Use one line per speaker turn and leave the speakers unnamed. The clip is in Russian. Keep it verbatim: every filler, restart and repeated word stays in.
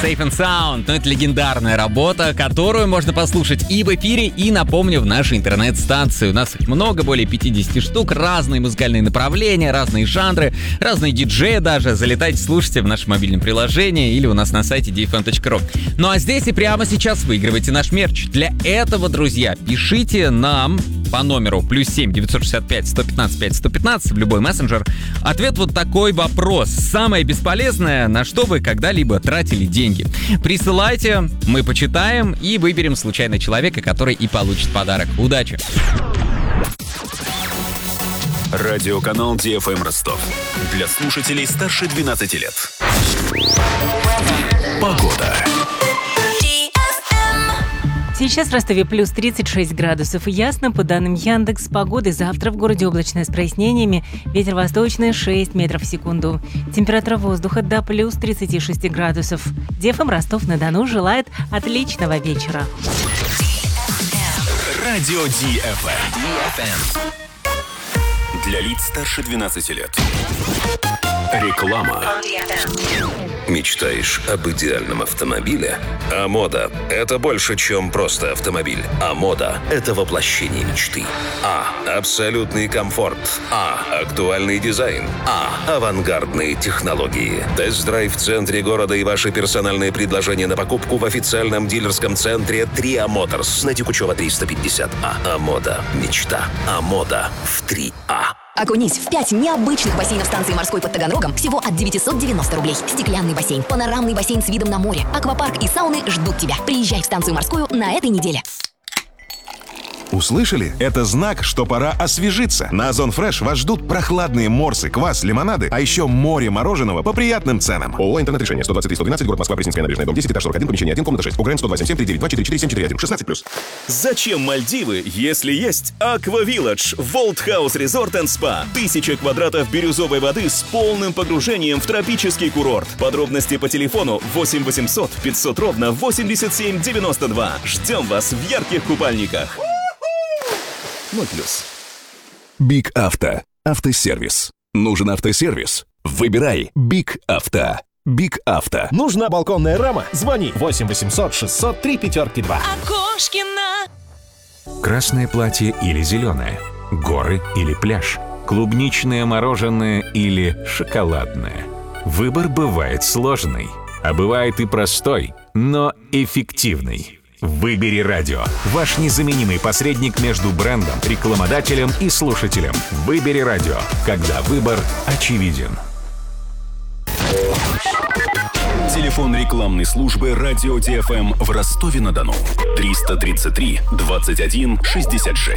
Safe and Sound. Ну, это легендарная работа, которую можно послушать и в эфире, и, напомню, в нашей интернет-станции. У нас их много, более пятьдесят штук, разные музыкальные направления, разные жанры, разные диджеи даже. Залетайте, слушайте в нашем мобильном приложении или у нас на сайте ди эф эм точка ру. Ну а здесь и прямо сейчас выигрывайте наш мерч. Для этого, друзья, пишите нам по номеру плюс семь девятьсот шестьдесят пять сто пятнадцать пять сто пятнадцать в любой мессенджер. Ответ вот такой вопрос. Самое бесполезное, на что вы когда-либо тратили деньги. Присылайте, мы почитаем и выберем случайно человека, который и получит подарок. Удачи!
Радиоканал ди эф эм Ростов. Для слушателей старше двенадцати лет. Погода.
Сейчас в Ростове плюс тридцать шесть градусов и ясно. По данным Яндекс.Погоды, завтра в городе облачное с прояснениями. Ветер восточный шесть метров в секунду. Температура воздуха до плюс тридцать шесть градусов. ди эф эм Ростов-на-Дону желает отличного вечера.
Радио ди эф эм. Для лиц старше двенадцати лет. Реклама.
Мечтаешь об идеальном автомобиле? А-мода – это больше, чем просто автомобиль. А-мода – это воплощение мечты. А. Абсолютный комфорт. А. Актуальный дизайн. А. Авангардные технологии. Тест-драйв в центре города и ваши персональные предложения на покупку в официальном дилерском центре Триа Моторс на Текучева триста пятьдесят А. А-мода – мечта. А-мода в три А.
Окунись в пять необычных бассейнов станции морской под Таганрогом всего от девятьсот девяносто рублей. Стеклянный бассейн, панорамный бассейн с видом на море, аквапарк и сауны ждут тебя. Приезжай в станцию морскую на этой неделе.
Услышали? Это знак, что пора освежиться. На Озон Фреш вас ждут прохладные морсы, квас, лимонады, а еще море мороженого по приятным ценам. ООО «Интернет-решение» сто двадцать три сто двенадцать, город Москва, Пресненская набережная, дом десять, этаж сорок один, помещение один, комната шесть. УГРН сто восемь семь три девять два четыре четыре семь четыре один, шестнадцать плюс.
Зачем Мальдивы, если есть Аква Вилледж, Волт Хаус Резорт энд Спа? Тысяча квадратов бирюзовой воды с полным погружением в тропический курорт. Подробности по телефону восемь восемьсот пятьсот ровно восемьдесят семь девяносто два. Ждем вас в ярких купальниках. ноль плюс.
Биг Авто. Автосервис. Нужен автосервис? Выбирай Биг Авто. Биг Авто.
Нужна балконная рама? Звони восемь восемьсот шестьсот три пятерки два.
Окошкина.
Красное платье или зеленое? Горы или пляж? Клубничное мороженое или шоколадное? Выбор бывает сложный, а бывает и простой, но эффективный. Выбери радио. Ваш незаменимый посредник между брендом, рекламодателем и слушателем. Выбери радио, когда выбор очевиден.
Телефон рекламной службы Радио ди эф эм в Ростове-на-Дону. триста тридцать три двадцать один шестьдесят шесть.